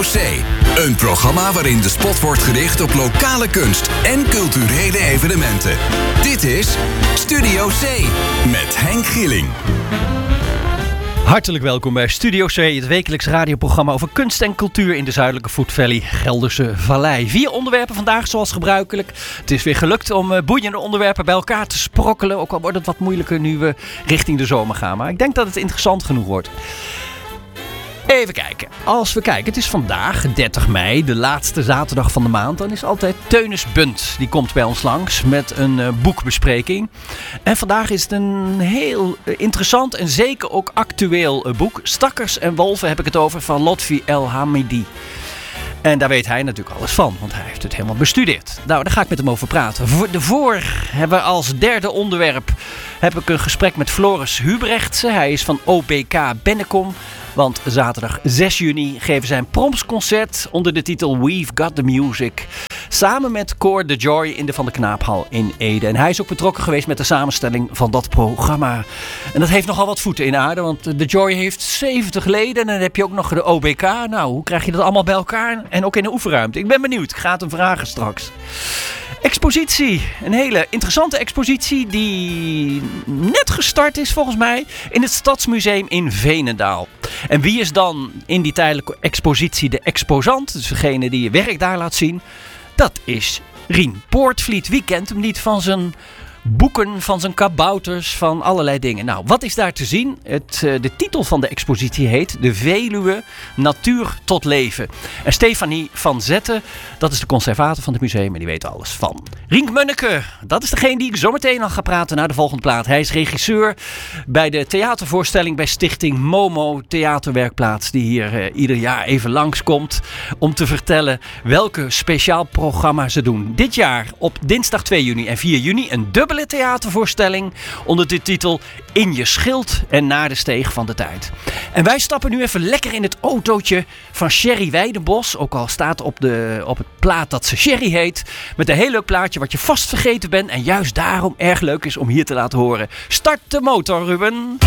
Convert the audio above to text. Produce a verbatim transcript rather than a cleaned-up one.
C. Een programma waarin de spot wordt gericht op lokale kunst en culturele evenementen. Dit is Studio C met Henk Gieling. Hartelijk welkom bij Studio C, het wekelijks radioprogramma over kunst en cultuur in de zuidelijke Food Valley, Gelderse Vallei. Vier onderwerpen vandaag zoals gebruikelijk. Het is weer gelukt om boeiende onderwerpen bij elkaar te sprokkelen, ook al wordt het wat moeilijker nu we richting de zomer gaan. Maar ik denk dat het interessant genoeg wordt. Even kijken. Als we kijken, het is vandaag dertig mei, de laatste zaterdag van de maand. Dan is altijd Teunis Bunt. Die komt bij ons langs met een uh, boekbespreking. En vandaag is het een heel uh, interessant en zeker ook actueel uh, boek. Stakkers en wolven heb ik het over, van Lotfi El Hamidi. En daar weet hij natuurlijk alles van, want hij heeft het helemaal bestudeerd. Nou, daar ga ik met hem over praten. Voor daarvoor hebben we als derde onderwerp heb ik een gesprek met Floris Hubrechtse. Hij is van O B K Bennekom. Want zaterdag zes juni geven zij een promsconcert onder de titel We've Got The Music. Samen met Cor de Joy in de Van der Knaaphal in Ede. En hij is ook betrokken geweest met de samenstelling van dat programma. En dat heeft nogal wat voeten in aarde, want de Joy heeft zeventig leden. En dan heb je ook nog de O B K. Nou, hoe krijg je dat allemaal bij elkaar? En ook in de oefenruimte. Ik ben benieuwd. Ik ga het hem vragen straks. Expositie. Een hele interessante expositie die net gestart is volgens mij in het Stadsmuseum in Veenendaal. En wie is dan in die tijdelijke expositie de exposant? Dus degene die je werk daar laat zien. Dat is Rien Poortvliet. Wie kent hem niet van zijn boeken, van zijn kabouters, van allerlei dingen. Nou, wat is daar te zien? Het, uh, de titel van de expositie heet De Veluwe, Natuur tot Leven. En Stefanie van Zetten, dat is de conservator van het museum en die weet alles van. Rienk Munneke, dat is degene die ik zo meteen al ga praten naar de volgende plaat. Hij is regisseur bij de theatervoorstelling bij Stichting Momo Theaterwerkplaats, die hier uh, ieder jaar even langskomt om te vertellen welke speciaal programma ze doen. Dit jaar op dinsdag twee juni en vier juni een dubbele theatervoorstelling onder de titel In je schild en naar de steeg van de tijd. En wij stappen nu even lekker in het autootje van Sherry Weidenbos, ook al staat op, de, op het plaat dat ze Sherry heet, met een heel leuk plaatje wat je vast vergeten bent en juist daarom erg leuk is om hier te laten horen. Start de motor, Ruben!